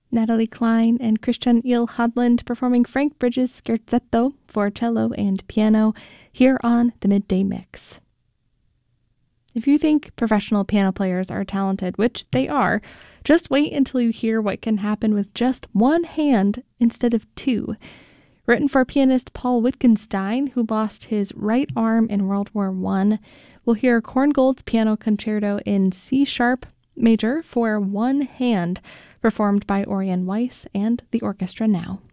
Natalie Klein and Christian Il Hadland performing Frank Bridges' Scherzetto for cello and piano here on the Midday Mix. If you think professional piano players are talented, which they are, just wait until you hear what can happen with just one hand instead of two. Written for pianist Paul Wittgenstein, who lost his right arm in World War I, we'll hear Korngold's Piano Concerto in C-sharp major for one hand, performed by Orion Weiss and the orchestra now.